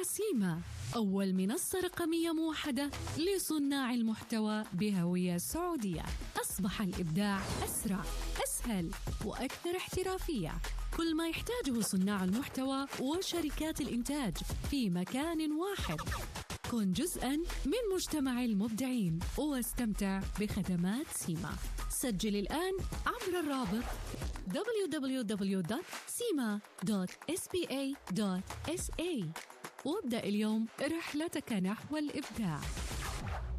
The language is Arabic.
سيما، أول منصة رقمية موحدة لصناع المحتوى بهوية سعودية. أصبح الإبداع أسرع، أسهل وأكثر احترافية. كل ما يحتاجه صناع المحتوى وشركات الإنتاج في مكان واحد. كن جزءاً من مجتمع المبدعين واستمتع بخدمات سيما. سجل الآن عبر الرابط www.sima.sba.sa وابدأ اليوم رحلتك نحو الإبداع.